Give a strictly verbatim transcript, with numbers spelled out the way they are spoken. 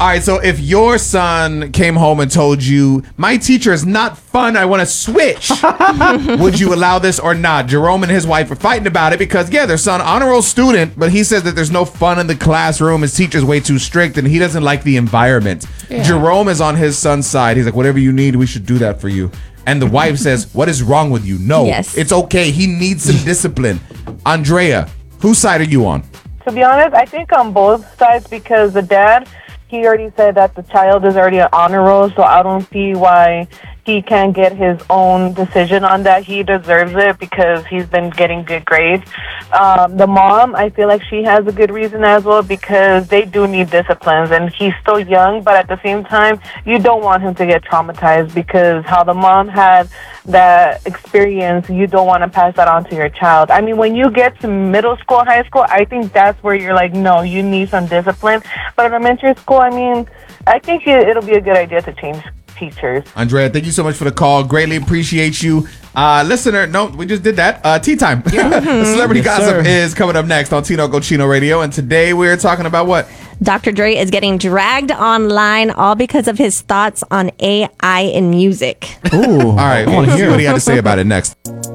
All right, so if your son came home and told you, my teacher is not fun, I want to switch, would you allow this or not? Jerome and his wife are fighting about it because, yeah, their son, honor roll student, but he says that there's no fun in the classroom. His teacher's way too strict, and he doesn't like the environment. Yeah. Jerome is on his son's side. He's like, whatever you need, we should do that for you. And the wife says, what is wrong with you? No, yes. It's okay. He needs some discipline. Andrea, whose side are you on? To be honest, I think on both sides because the dad, he already said that the child is already an honor roll, so I don't see why he can't get his own decision on that. He deserves it because he's been getting good grades. Um, the mom, I feel like she has a good reason as well because they do need disciplines, and he's still young, but at the same time, you don't want him to get traumatized because how the mom had that experience, you don't want to pass that on to your child. I mean, when you get to middle school, high school, I think that's where you're like, no, you need some discipline. But elementary school, I mean, I think it, it'll be a good idea to change teachers. Andrea, thank you so much for the call. Greatly appreciate you. Uh, listener, no, we just did that. Uh, tea time. Yeah. The celebrity yes, gossip sir. is coming up next on Tino Cochino Radio. And today we're talking about what? Doctor Dre is getting dragged online all because of his thoughts on A I in music. Ooh. All right, I want to hear what he had to say about it next.